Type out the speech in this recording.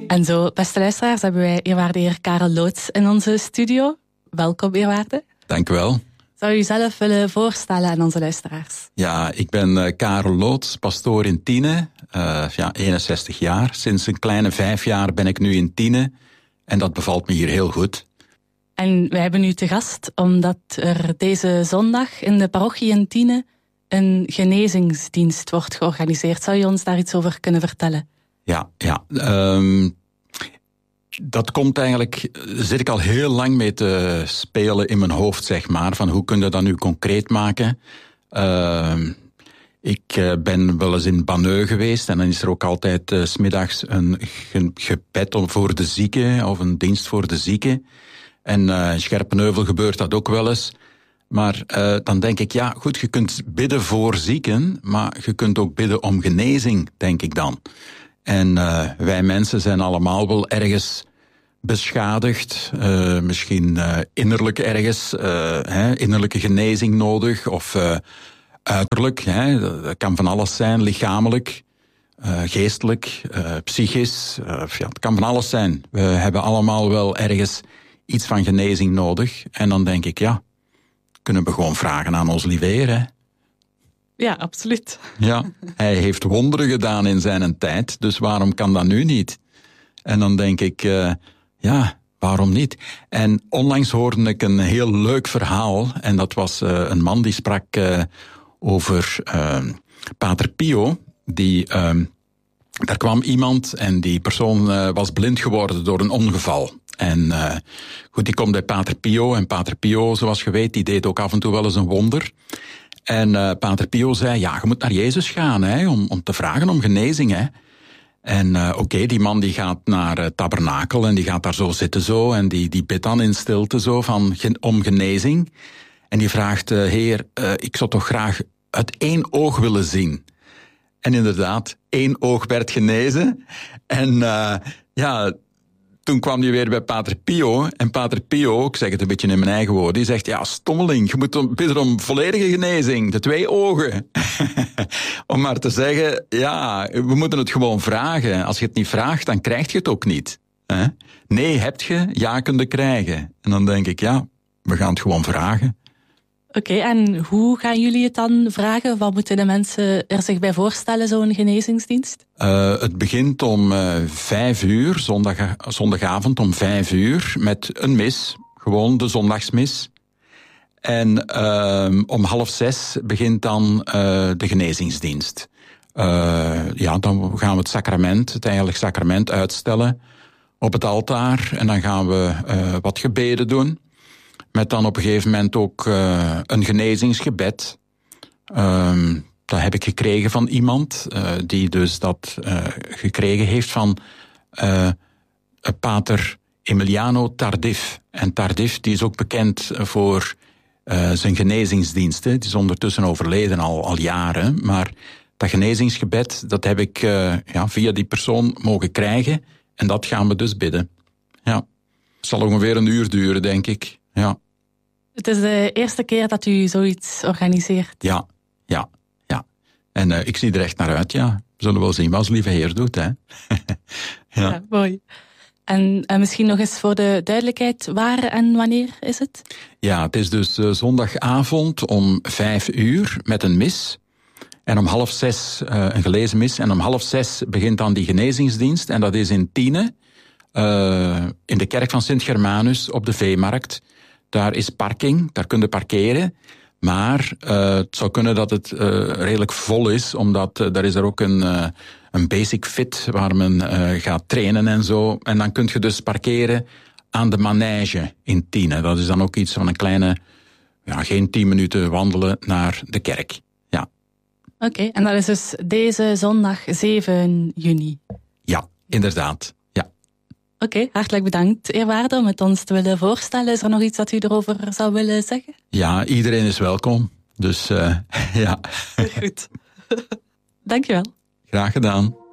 En zo, beste luisteraars, hebben wij eerwaarde heer Karel Loots in onze studio. Welkom, eerwaarde. Dank u wel. Zou u uzelf willen voorstellen aan onze luisteraars? Ja, ik ben Karel Loots, pastoor in Tiene. 61 jaar. Sinds een kleine 5 jaar ben ik nu in Tiene. En dat bevalt me hier heel goed. En wij hebben u te gast omdat er deze zondag in de parochie in Tiene een genezingsdienst wordt georganiseerd. Zou je ons daar iets over kunnen vertellen? Ja. Dat komt eigenlijk, zit ik al heel lang mee te spelen in mijn hoofd, zeg maar. Van hoe kun je dat nu concreet maken? Ik ben wel eens in Banneux geweest en dan is er ook altijd 's middags een gebed voor de zieken of een dienst voor de zieken. En in Scherpenheuvel gebeurt dat ook wel eens. Maar dan denk ik, ja goed, je kunt bidden voor zieken, maar je kunt ook bidden om genezing, denk ik dan. En wij mensen zijn allemaal wel ergens beschadigd, misschien innerlijk ergens, innerlijke genezing nodig, of uiterlijk, dat kan van alles zijn, lichamelijk, geestelijk, psychisch, het kan van alles zijn. We hebben allemaal wel ergens iets van genezing nodig. En dan denk ik, ja, kunnen we gewoon vragen aan ons lieve Heer, hè? Ja, absoluut. Ja, hij heeft wonderen gedaan in zijn tijd, dus waarom kan dat nu niet? En dan denk ik, waarom niet? En onlangs hoorde ik een heel leuk verhaal, en dat was een man die sprak over Pater Pio. Daar kwam iemand en die persoon was blind geworden door een ongeval. En goed, die komt bij Pater Pio, en Pater Pio, zoals je weet, die deed ook af en toe wel eens een wonder. En Pater Pio zei, ja, je moet naar Jezus gaan, hè, om te vragen om genezing, hè. En oké, die man die gaat naar het tabernakel en die gaat daar zo zitten zo, en die bidt dan in stilte zo om genezing. En die vraagt, Heer, ik zou toch graag uit 1 oog willen zien. En inderdaad, 1 oog werd genezen. En toen kwam hij weer bij Pater Pio. En Pater Pio, ik zeg het een beetje in mijn eigen woorden, die zegt, ja, stommeling, je moet bidden om volledige genezing, de 2 ogen. Om maar te zeggen, ja, we moeten het gewoon vragen. Als je het niet vraagt, dan krijg je het ook niet. Nee, hebt je, ja, kun je krijgen. En dan denk ik, ja, we gaan het gewoon vragen. Oké, en hoe gaan jullie het dan vragen? Wat moeten de mensen er zich bij voorstellen, zo'n genezingsdienst? Het begint om 5 uur, zondagavond om 5 uur, met een mis, gewoon de zondagsmis. En om 5:30 begint dan de genezingsdienst. Dan gaan we het sacrament, het heilige sacrament, uitstellen op het altaar. En dan gaan we wat gebeden doen. Met dan op een gegeven moment ook een genezingsgebed. Dat heb ik gekregen van iemand die dus dat gekregen heeft van Pater Emiliano Tardif. En Tardif die is ook bekend voor zijn genezingsdiensten. Die is ondertussen overleden al jaren. Maar dat genezingsgebed, dat heb ik via die persoon mogen krijgen. En dat gaan we dus bidden. Ja. Het zal ongeveer 1 uur duren, denk ik. Ja. Het is de eerste keer dat u zoiets organiseert. Ja. En ik zie er echt naar uit, ja. We zullen wel zien wat ons lieve Heer doet, hè. Ja, mooi. En misschien nog eens voor de duidelijkheid, waar en wanneer is het? Ja, het is dus zondagavond om 5 uur met een mis. En om 5:30 een gelezen mis. En om 5:30 begint dan die genezingsdienst. En dat is in Tiene, in de kerk van Sint-Germanus op de Veemarkt. Daar is parking, daar kun je parkeren. Maar het zou kunnen dat het redelijk vol is, omdat daar is er ook een basic fit waar men gaat trainen en zo. En dan kun je dus parkeren aan de manege in Tiene. Dat is dan ook iets van een kleine, geen 10 minuten wandelen naar de kerk. Ja. Oké, en dat is dus deze zondag 7 juni. Ja, inderdaad. Oké, hartelijk bedankt, eerwaarde, om het ons te willen voorstellen. Is er nog iets dat u erover zou willen zeggen? Ja, iedereen is welkom. Dus ja. Goed. Dankjewel. Graag gedaan.